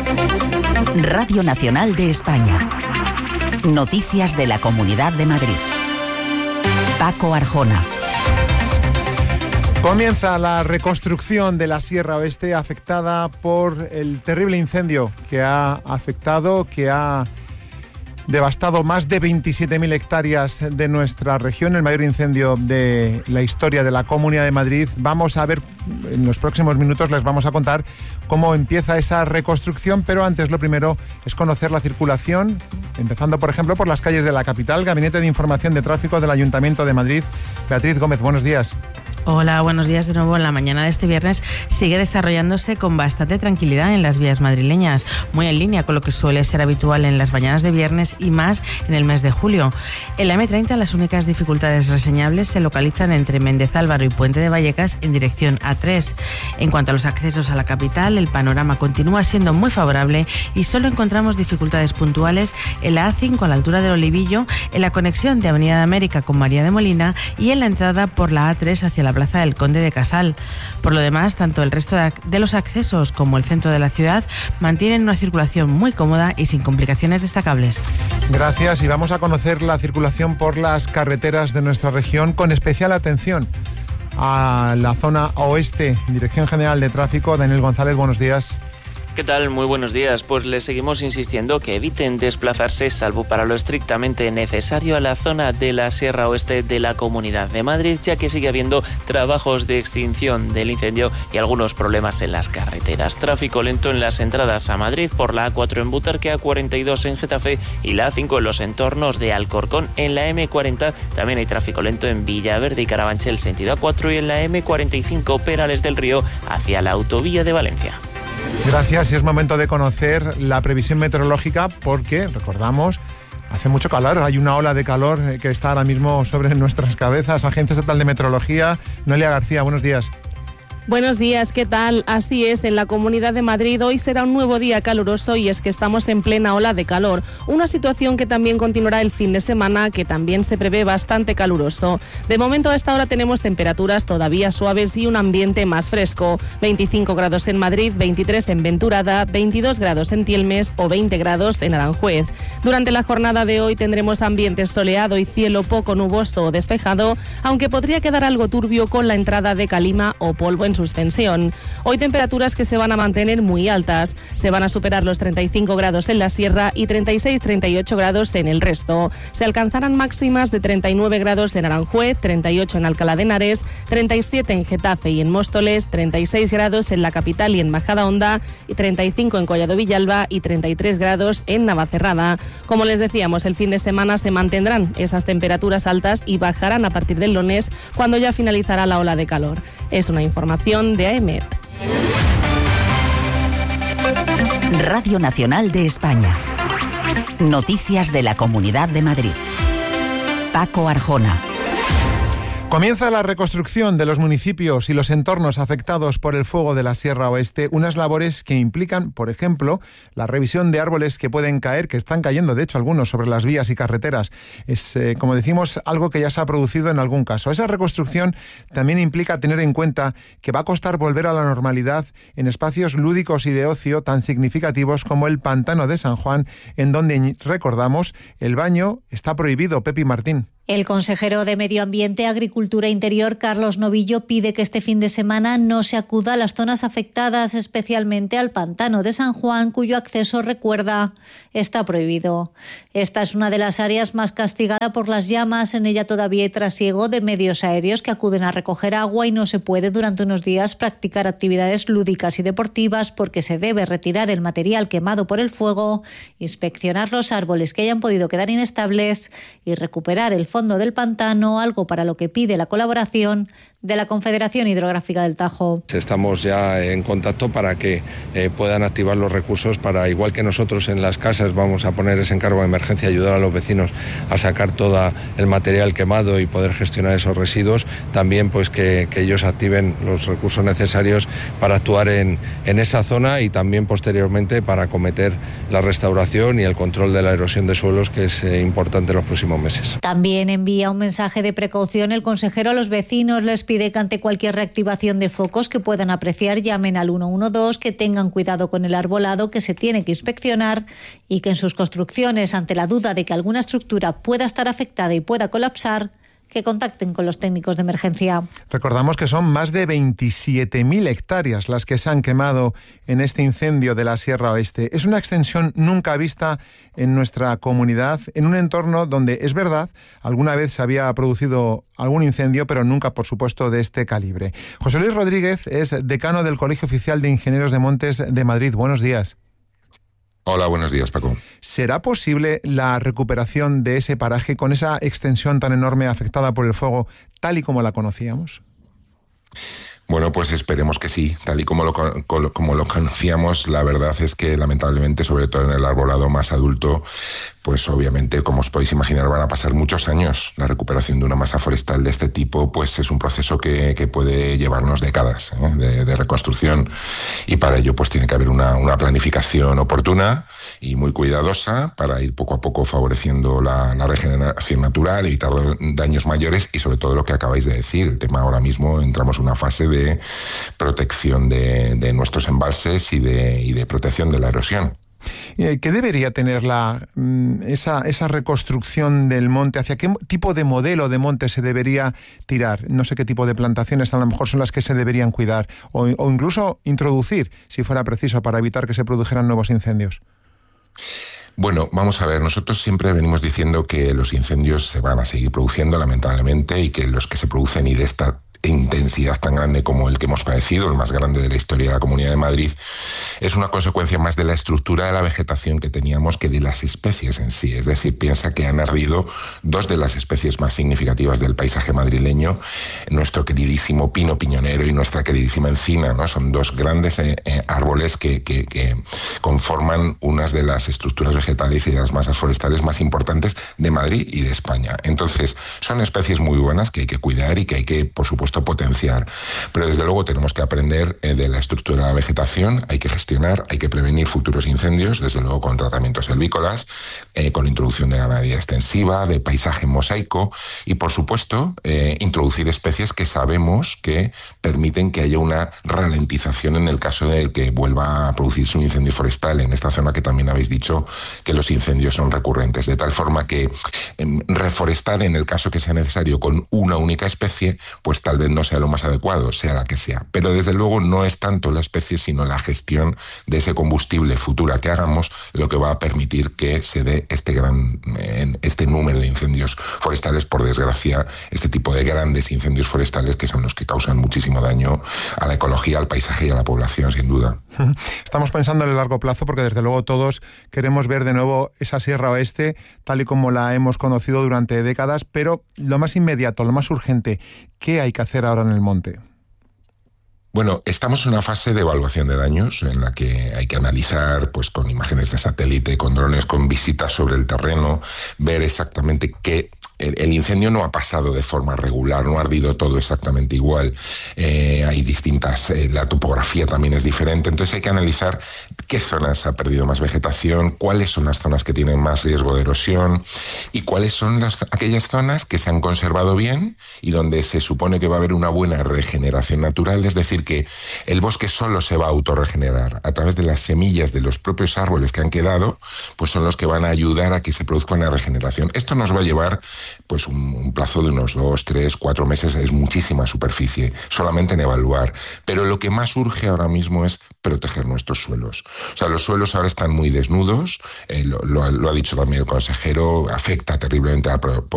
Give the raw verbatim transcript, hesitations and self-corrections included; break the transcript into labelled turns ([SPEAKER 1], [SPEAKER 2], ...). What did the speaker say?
[SPEAKER 1] Radio Nacional de España. Noticias de la Comunidad de Madrid. Paco Arjona.
[SPEAKER 2] Comienza la reconstrucción de la Sierra Oeste afectada por el terrible incendio que ha afectado, que ha devastado más de veintisiete mil hectáreas de nuestra región, el mayor incendio de la historia de la Comunidad de Madrid. Vamos a ver, en los próximos minutos les vamos a contar cómo empieza esa reconstrucción, pero antes lo primero es conocer la circulación, empezando por ejemplo por las calles de la capital. Gabinete de Información de Tráfico del Ayuntamiento de Madrid. Beatriz Gómez, buenos días.
[SPEAKER 3] Hola, buenos días de nuevo. En la mañana de este viernes sigue desarrollándose con bastante tranquilidad en las vías madrileñas, muy en línea con lo que suele ser habitual en las mañanas de viernes y más en el mes de julio. En la eme treinta las únicas dificultades reseñables se localizan entre Méndez Álvaro y Puente de Vallecas en dirección A tres. En cuanto a los accesos a la capital, el panorama continúa siendo muy favorable y solo encontramos dificultades puntuales en la A cinco a la altura del Olivillo, en la conexión de Avenida de América con María de Molina y en la entrada por la A tres hacia la Plaza del Conde de Casal. Por lo demás, tanto el resto de los accesos como el centro de la ciudad mantienen una circulación muy cómoda y sin complicaciones destacables.
[SPEAKER 2] Gracias, y vamos a conocer la circulación por las carreteras de nuestra región con especial atención a la zona oeste. Dirección General de Tráfico, Daniel González, buenos días.
[SPEAKER 4] ¿Qué tal? Muy buenos días. Pues les seguimos insistiendo que eviten desplazarse, salvo para lo estrictamente necesario, a la zona de la Sierra Oeste de la Comunidad de Madrid, ya que sigue habiendo trabajos de extinción del incendio y algunos problemas en las carreteras. Tráfico lento en las entradas a Madrid por la A cuatro en Butarque, A cuarenta y dos en Getafe y la A cinco en los entornos de Alcorcón. En la eme cuarenta también hay tráfico lento en Villaverde y Carabanchel sentido A cuatro y en la eme cuarenta y cinco Perales del Río hacia la autovía de Valencia.
[SPEAKER 2] Gracias, y es momento de conocer la previsión meteorológica porque, recordamos, hace mucho calor, hay una ola de calor que está ahora mismo sobre nuestras cabezas. Agencia Estatal de Meteorología, Noelia García, buenos días.
[SPEAKER 5] Buenos días, ¿qué tal? Así es, en la Comunidad de Madrid hoy será un nuevo día caluroso y es que estamos en plena ola de calor, una situación que también continuará el fin de semana, que también se prevé bastante caluroso. De momento a esta hora tenemos temperaturas todavía suaves y un ambiente más fresco, veinticinco grados en Madrid, veintitrés en Venturada, veintidós grados en Tielmes o veinte grados en Aranjuez. Durante la jornada de hoy tendremos ambiente soleado y cielo poco nuboso o despejado, aunque podría quedar algo turbio con la entrada de calima o polvo en suspensión. Hoy temperaturas que se van a mantener muy altas. Se van a superar los treinta y cinco grados en la sierra y treinta y seis a treinta y ocho grados en el resto. Se alcanzarán máximas de treinta y nueve grados en Aranjuez, treinta y ocho en Alcalá de Henares, treinta y siete en Getafe y en Móstoles, treinta y seis grados en la capital y en Majadahonda, y treinta y cinco en Collado Villalba y treinta y tres grados en Navacerrada. Como les decíamos, el fin de semana se mantendrán esas temperaturas altas y bajarán a partir del lunes, cuando ya finalizará la ola de calor. Es una información de AEMET.
[SPEAKER 1] Radio Nacional de España. Noticias de la Comunidad de Madrid. Paco Arjona.
[SPEAKER 2] Comienza la reconstrucción de los municipios y los entornos afectados por el fuego de la Sierra Oeste, unas labores que implican, por ejemplo, la revisión de árboles que pueden caer, que están cayendo, de hecho, algunos sobre las vías y carreteras. Es, eh, como decimos, algo que ya se ha producido en algún caso. Esa reconstrucción también implica tener en cuenta que va a costar volver a la normalidad en espacios lúdicos y de ocio tan significativos como el Pantano de San Juan, en donde, recordamos, el baño está prohibido. Pepi Martín.
[SPEAKER 6] El consejero de Medio Ambiente, Agricultura e Interior, Carlos Novillo, pide que este fin de semana no se acuda a las zonas afectadas, especialmente al Pantano de San Juan, cuyo acceso, recuerda, está prohibido. Esta es una de las áreas más castigada por las llamas. En ella todavía hay trasiego de medios aéreos que acuden a recoger agua y no se puede durante unos días practicar actividades lúdicas y deportivas porque se debe retirar el material quemado por el fuego, inspeccionar los árboles que hayan podido quedar inestables y recuperar el fondo del pantano, algo para lo que pide la colaboración de la Confederación Hidrográfica del Tajo.
[SPEAKER 7] Estamos ya en contacto para que eh, puedan activar los recursos para, igual que nosotros en las casas vamos a poner ese encargo de emergencia, ayudar a los vecinos a sacar todo el material quemado y poder gestionar esos residuos, también pues que, que ellos activen los recursos necesarios para actuar en, en esa zona y también posteriormente para acometer la restauración y el control de la erosión de suelos, que es eh, importante en los próximos meses.
[SPEAKER 6] También envía un mensaje de precaución el consejero a los vecinos. Les pide que ante cualquier reactivación de focos que puedan apreciar llamen al uno uno dos, que tengan cuidado con el arbolado que se tiene que inspeccionar y que en sus construcciones, ante la duda de que alguna estructura pueda estar afectada y pueda colapsar, que contacten con los técnicos de emergencia.
[SPEAKER 2] Recordamos que son más de veintisiete mil hectáreas las que se han quemado en este incendio de la Sierra Oeste. Es una extensión nunca vista en nuestra comunidad, en un entorno donde, es verdad, alguna vez se había producido algún incendio, pero nunca, por supuesto, de este calibre. José Luis Rodríguez es decano del Colegio Oficial de Ingenieros de Montes de Madrid. Buenos días.
[SPEAKER 8] Hola, buenos días, Paco.
[SPEAKER 2] ¿Será posible la recuperación de ese paraje con esa extensión tan enorme afectada por el fuego, tal y como la conocíamos?
[SPEAKER 8] Bueno, pues esperemos que sí. Tal y como lo, como lo conocíamos, la verdad es que lamentablemente, sobre todo en el arbolado más adulto, pues obviamente, como os podéis imaginar, van a pasar muchos años. La recuperación de una masa forestal de este tipo, pues es un proceso que, que puede llevarnos décadas ¿eh? de, de reconstrucción, y para ello pues tiene que haber una, una planificación oportuna y muy cuidadosa para ir poco a poco favoreciendo la, la regeneración natural, evitar daños mayores y sobre todo lo que acabáis de decir, el tema ahora mismo entramos en una fase de de protección de, de nuestros embalses y de, y de protección de la erosión.
[SPEAKER 2] ¿Qué debería tener la, esa, esa reconstrucción del monte? ¿Hacia qué tipo de modelo de monte se debería tirar? No sé qué tipo de plantaciones a lo mejor son las que se deberían cuidar o, o incluso introducir, si fuera preciso, para evitar que se produjeran nuevos incendios.
[SPEAKER 8] Bueno, vamos a ver, nosotros siempre venimos diciendo que los incendios se van a seguir produciendo, lamentablemente, y que los que se producen y de esta intensidad tan grande como el que hemos padecido, el más grande de la historia de la Comunidad de Madrid, es una consecuencia más de la estructura de la vegetación que teníamos que de las especies en sí. Es decir, piensa que han ardido dos de las especies más significativas del paisaje madrileño, nuestro queridísimo pino piñonero y nuestra queridísima encina, ¿no? Son dos grandes eh, eh, árboles que, que, que conforman unas de las estructuras vegetales y de las masas forestales más importantes de Madrid y de España. Entonces, son especies muy buenas que hay que cuidar y que hay que, por supuesto, potenciar, pero desde luego tenemos que aprender eh, de la estructura de la vegetación, hay que gestionar, hay que prevenir futuros incendios, desde luego con tratamientos silvícolas, eh, con introducción de ganadería extensiva, de paisaje mosaico y, por supuesto, eh, introducir especies que sabemos que permiten que haya una ralentización en el caso de que vuelva a producirse un incendio forestal en esta zona que también habéis dicho que los incendios son recurrentes, de tal forma que eh, reforestar en el caso que sea necesario con una única especie, pues tal vez no sea lo más adecuado, sea la que sea. Pero desde luego no es tanto la especie, sino la gestión de ese combustible futura que hagamos lo que va a permitir que se dé este gran este número de incendios forestales. Por desgracia, este tipo de grandes incendios forestales que son los que causan muchísimo daño a la ecología, al paisaje y a la población, sin duda.
[SPEAKER 2] Estamos pensando en el largo plazo porque desde luego todos queremos ver de nuevo esa Sierra Oeste tal y como la hemos conocido durante décadas, pero lo más inmediato, lo más urgente, ¿qué hay que hacer ahora en el monte?
[SPEAKER 8] Bueno, estamos en una fase de evaluación de daños en la que hay que analizar, pues, con imágenes de satélite, con drones, con visitas sobre el terreno, ver exactamente qué... El incendio no ha pasado de forma regular, no ha ardido todo exactamente igual. Eh, hay distintas, eh, la topografía también es diferente, entonces hay que analizar qué zonas ha perdido más vegetación, cuáles son las zonas que tienen más riesgo de erosión y cuáles son las, aquellas zonas que se han conservado bien y donde se supone que va a haber una buena regeneración natural, es decir, que el bosque solo se va a autorregenerar a través de las semillas de los propios árboles que han quedado, pues son los que van a ayudar a que se produzca una regeneración. Esto nos va a llevar pues un, un plazo de unos dos, tres, cuatro meses, es muchísima superficie, solamente en evaluar. Pero lo que más urge ahora mismo es proteger nuestros suelos. O sea, los suelos ahora están muy desnudos, eh, lo, lo, lo ha dicho también el consejero, afecta terriblemente a la